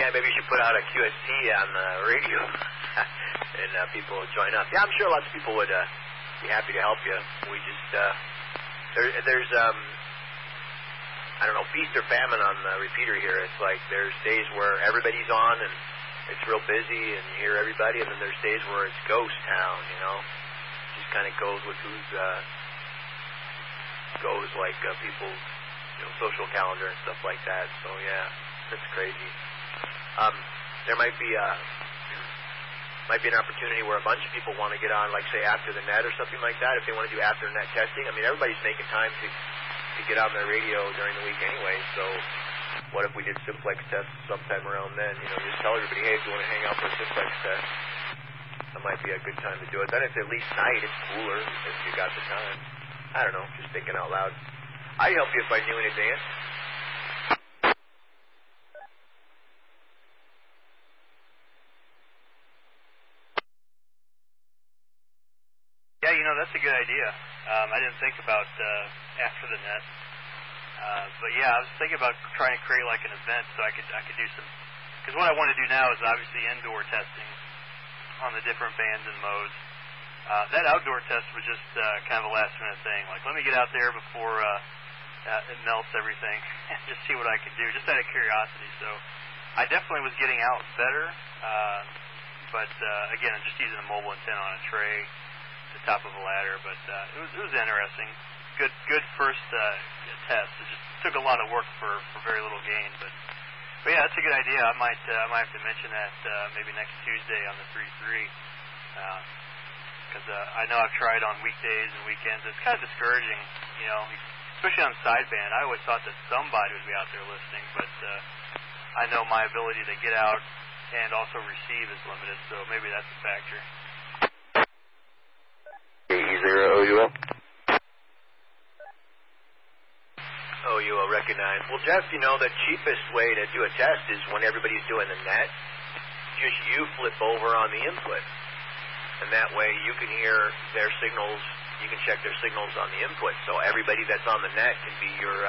Yeah, maybe you should put out a QST on the radio, and people would join up. Yeah, I'm sure lots of people would be happy to help you. We just there's I don't know, feast or famine on the repeater here. It's like there's days where everybody's on and it's real busy and you hear everybody, and then there's days where it's ghost town, you know. Just kind of goes with who's goes like people's social calendar and stuff like that. So yeah, that's crazy. There might be an opportunity where a bunch of people want to get on, like say after the net or something like that. If they want to do after net testing, I mean everybody's making time to get on their radio during the week anyway. So what if we did simplex tests sometime around then? Just tell everybody, hey, if you want to hang out for a simplex test, that might be a good time to do it. Then it's at least night. It's cooler if you got the time. I don't know, just thinking out loud. I'd help you if I knew in advance. Yeah, that's a good idea. I didn't think about after the net. But yeah, I was thinking about trying to create like an event so I could do some, because what I want to do now is obviously indoor testing on the different bands and modes. That outdoor test was just kind of a last minute thing. Like, let me get out there before it melts everything and just see what I could do, just out of curiosity. So I definitely was getting out better, but again, I'm just using a mobile antenna on a tray at the top of a ladder. But it was interesting. Good first test. It just took a lot of work for very little gain, but yeah, that's a good idea. I might have to mention that maybe next Tuesday on the 3-3, because I know I've tried on weekdays and weekends. It's kind of discouraging, especially on sideband. I always thought that somebody would be out there listening, but I know my ability to get out and also receive is limited, so maybe that's a factor. KE0OUO. OUO recognized. Well, Jeff, the cheapest way to do a test is when everybody's doing the net, just you flip over on the input. And that way you can hear their signals, you can check their signals on the input. So everybody that's on the net can be your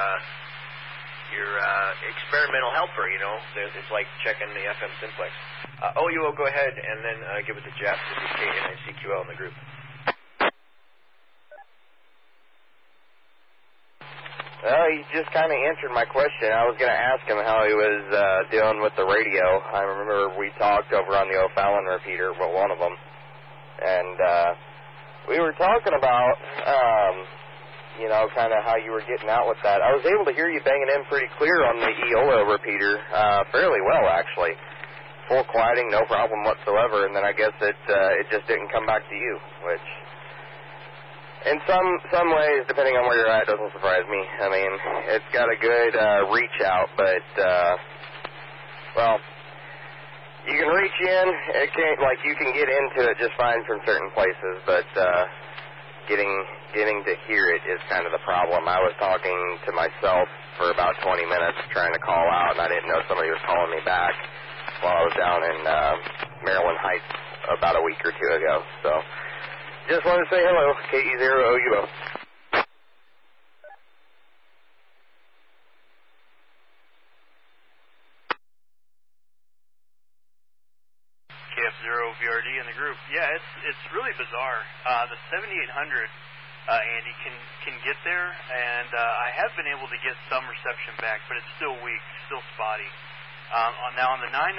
experimental helper, It's like checking the FM simplex. OUO, go ahead and then give it to Jeff. This is KNICQL in the group. Well, he just kind of answered my question. I was going to ask him how he was doing with the radio. I remember we talked over on the O'Fallon repeater, well, one of them, and we were talking about, kind of how you were getting out with that. I was able to hear you banging in pretty clear on the EOLO repeater, fairly well, actually. Full quieting, no problem whatsoever, and then I guess it just didn't come back to you, which in some ways, depending on where you're at, doesn't surprise me. I mean, it's got a good reach out, but, you can reach in. It can't, you can get into it just fine from certain places, but getting to hear it is kind of the problem. I was talking to myself for about 20 minutes trying to call out, and I didn't know somebody was calling me back while I was down in Maryland Heights about a week or two ago, so just wanted to say hello, KE0OUO. KF0VRD in the group. Yeah, it's really bizarre. The 7800, Andy, can get there, and I have been able to get some reception back, but it's still weak, still spotty. Now on the 9